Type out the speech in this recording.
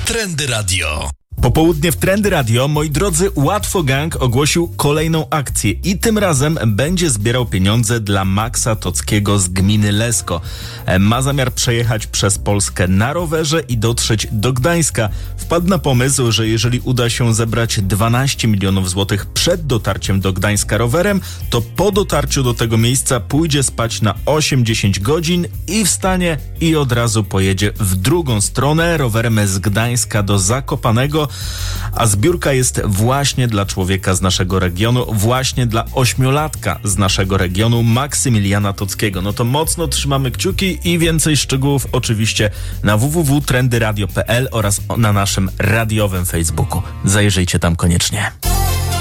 Trendy Radio. Popołudnie w Trendy Radio, moi drodzy, Łatwo Gang ogłosił kolejną akcję i tym razem będzie zbierał pieniądze dla Maxa Tockiego z gminy Lesko. Ma zamiar przejechać przez Polskę na rowerze i dotrzeć do Gdańska. Wpadł na pomysł, że jeżeli uda się zebrać 12 milionów złotych przed dotarciem do Gdańska rowerem, to po dotarciu do tego miejsca pójdzie spać na 8-10 godzin i wstanie i od razu pojedzie w drugą stronę rowerem z Gdańska do Zakopanego. A zbiórka jest właśnie dla człowieka z naszego regionu, właśnie dla 8-latka z naszego regionu, Maksymiliana Tockiego. No to mocno trzymamy kciuki i więcej szczegółów oczywiście na www.trendyradio.pl oraz na naszym radiowym Facebooku. Zajrzyjcie tam koniecznie.